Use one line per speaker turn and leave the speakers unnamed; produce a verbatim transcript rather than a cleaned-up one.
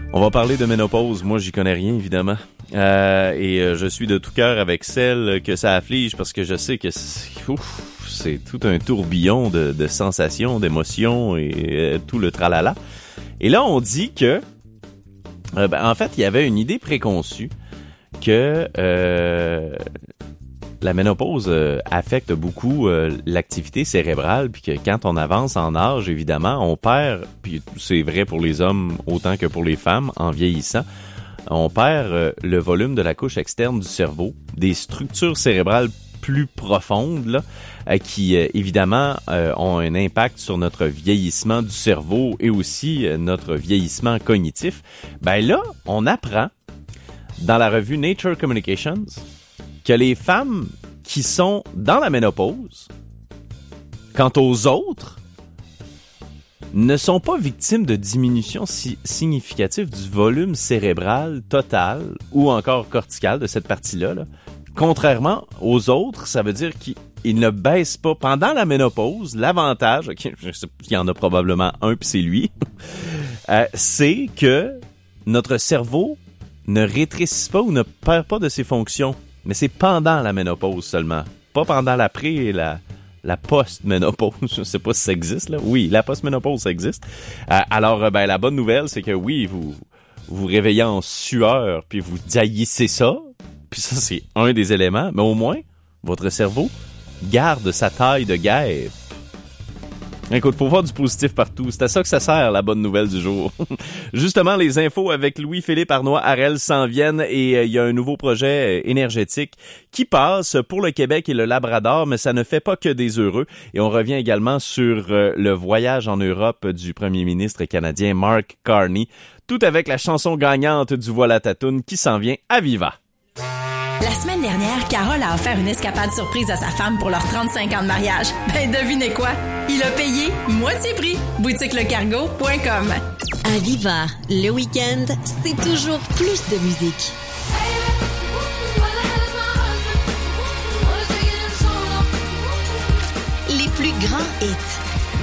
On va parler de ménopause. Moi, j'y connais rien, évidemment. Euh, et euh, je suis de tout cœur avec celle que ça afflige parce que je sais que c'est, ouf, c'est tout un tourbillon de, de sensations, d'émotions et euh, tout le tralala. Et là, on dit que, euh, ben, en fait, il y avait une idée préconçue que euh, la ménopause euh, affecte beaucoup euh, l'activité cérébrale, puis que quand on avance en âge, évidemment, on perd, puis c'est vrai pour les hommes autant que pour les femmes, en vieillissant, on perd euh, le volume de la couche externe du cerveau, des structures cérébrales plus profondes, là, euh, qui, euh, évidemment, euh, ont un impact sur notre vieillissement du cerveau et aussi euh, notre vieillissement cognitif. Ben là, on apprend dans la revue Nature Communications que les femmes qui sont dans la ménopause, quant aux autres, ne sont pas victimes de diminution si- significative du volume cérébral total ou encore cortical de cette partie-là. Là. Contrairement aux autres, ça veut dire qu'ils ne baissent pas pendant la ménopause. L'avantage, okay, je sais qu'il y en a probablement un, puis c'est lui, euh, c'est que notre cerveau ne rétrécit pas ou ne perd pas de ses fonctions. Mais c'est pendant la ménopause seulement. Pas pendant l'après et la, la post-ménopause. Je ne sais pas si ça existe, là. Oui, la post-ménopause, ça existe. Euh, alors, ben, la bonne nouvelle, c'est que oui, vous vous réveillez en sueur, puis vous haïssez ça. Puis ça, c'est un des éléments. Mais au moins, votre cerveau garde sa taille de guêpe. Écoute, faut voir du positif partout. C'est à ça que ça sert, la bonne nouvelle du jour. Justement, les infos avec Louis-Philippe Arnois-Harel s'en viennent et il euh, y a un nouveau projet euh, énergétique qui passe pour le Québec et le Labrador, mais ça ne fait pas que des heureux. Et on revient également sur euh, le voyage en Europe du premier ministre canadien Mark Carney, tout avec la chanson gagnante du Voilà ta toune qui s'en vient à Viva.
La semaine dernière, Carole a offert une escapade surprise à sa femme pour leurs trente-cinq ans de mariage. Ben, devinez quoi? Il a payé moitié prix. boutique le cargo point com.
À Viva, le week-end, c'est toujours plus de musique. Les plus grands hits.